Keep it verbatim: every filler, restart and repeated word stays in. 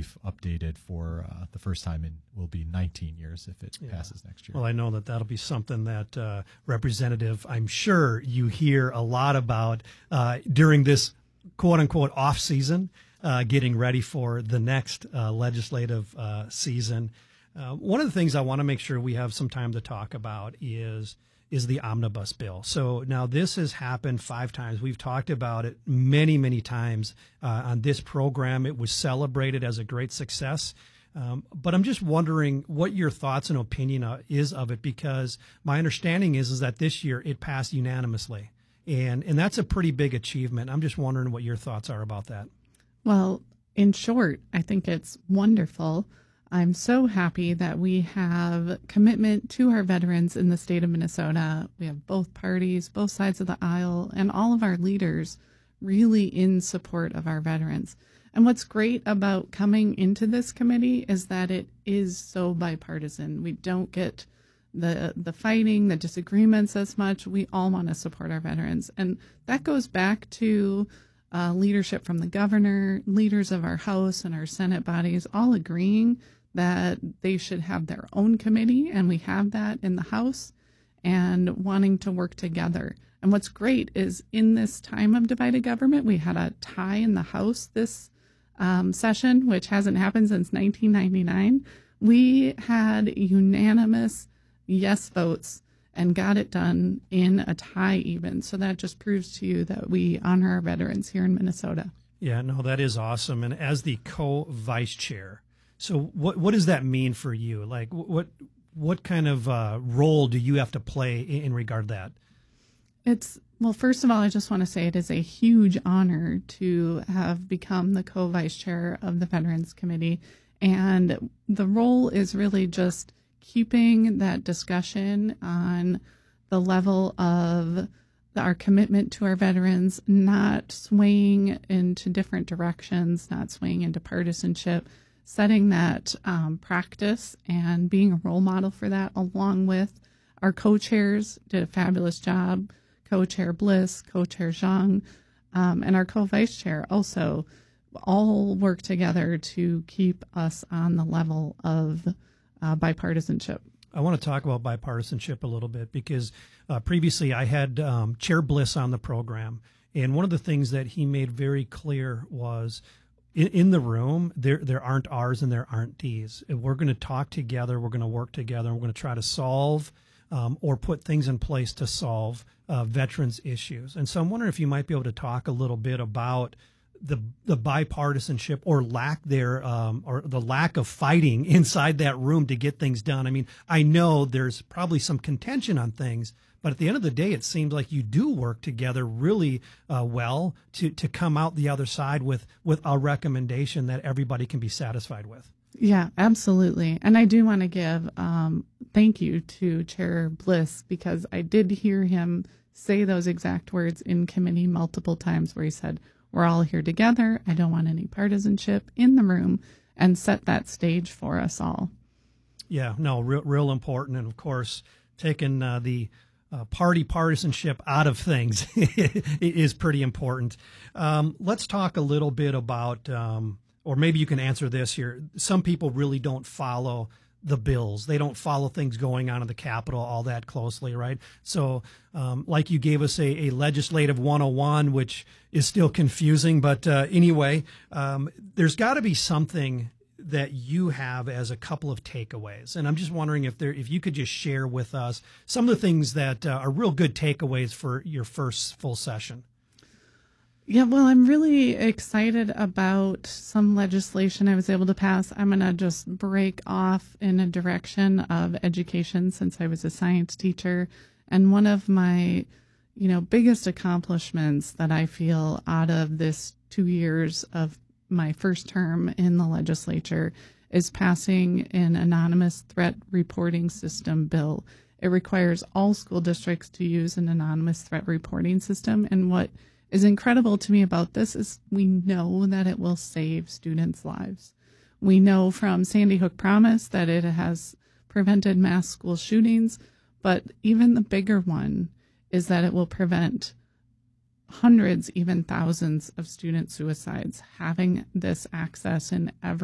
believe, updated for uh, the first time in will be nineteen years if it Yeah. passes next year. Well, I know that that'll be something that uh, Representative, I'm sure you hear a lot about uh, during this quote unquote off season, uh, getting ready for the next uh, legislative uh, season. Uh, one of the things I want to make sure we have some time to talk about is is the omnibus bill. So now this has happened five times. We've talked about it many, many times uh, on this program. It was celebrated as a great success. Um, but I'm just wondering what your thoughts and opinion uh, is of it, because my understanding is, is that this year it passed unanimously. And, and that's a pretty big achievement. I'm just wondering what your thoughts are about that. Well, in short, I think it's wonderful. I'm so happy that we have commitment to our veterans in the state of Minnesota. We have both parties, both sides of the aisle, and all of our leaders really in support of our veterans. And what's great about coming into this committee is that it is so bipartisan. We don't get the the fighting, the disagreements as much. We all want to support our veterans. And that goes back to uh, leadership from the governor, leaders of our House and our Senate bodies, all agreeing that they should have their own committee, and we have that in the House, and wanting to work together. And what's great is in this time of divided government, we had a tie in the House this um, session, which hasn't happened since nineteen ninety-nine. We had unanimous yes votes and got it done in a tie even. So that just proves to you that we honor our veterans here in Minnesota. Yeah, no, that is awesome. And as the co-vice chair, so what what does that mean for you? Like, what what kind of uh, role do you have to play in, in regard to that? It's, well, first of all, I just want to say it is a huge honor to have become the co-vice chair of the Veterans Committee. And the role is really just keeping that discussion on the level of our commitment to our veterans, not swaying into different directions, not swaying into partisanship, setting that um, practice and being a role model for that, along with our co-chairs did a fabulous job. Co-chair Bliss, co-chair Zhang, um, and our co-vice chair also all work together to keep us on the level of uh, bipartisanship. I want to talk about bipartisanship a little bit because uh, previously I had um, Chair Bliss on the program, and one of the things that he made very clear was in, in the room, there there aren't R's and there aren't D's. If we're going to talk together, we're going to work together, and we're going to try to solve um, or put things in place to solve uh, veterans issues. And so I'm wondering if you might be able to talk a little bit about the the bipartisanship or lack there, um, or the lack of fighting inside that room to get things done. I mean, I know there's probably some contention on things, but at the end of the day, it seems like you do work together really uh, well to to come out the other side with with a recommendation that everybody can be satisfied with. Yeah, absolutely. And I do want to give um, thank you to Chair Bliss, because I did hear him say those exact words in committee multiple times where he said, we're all here together. I don't want any partisanship in the room, and set that stage for us all. Yeah, no, real, real important. And of course, taking uh, the uh, party partisanship out of things is pretty important. Um, let's talk a little bit about, um, or maybe you can answer this here. Some people really don't follow the bills. They don't follow things going on in the Capitol all that closely, right? So um, like you gave us a, a legislative one oh one, which is still confusing. But uh, anyway, um, there's got to be something that you have as a couple of takeaways. And I'm just wondering if there, if you could just share with us some of the things that uh, are real good takeaways for your first full session. Yeah, well, I'm really excited about some legislation I was able to pass. I'm going to just break off in a direction of education since I was a science teacher. And one of my, you know, biggest accomplishments that I feel out of this two years of my first term in the legislature is passing an anonymous threat reporting system bill. It requires all school districts to use an anonymous threat reporting system. And what is incredible to me about this is we know that it will save students' lives. We know from Sandy Hook Promise that it has prevented mass school shootings, but even the bigger one is that it will prevent hundreds, even thousands of student suicides. Having this access in every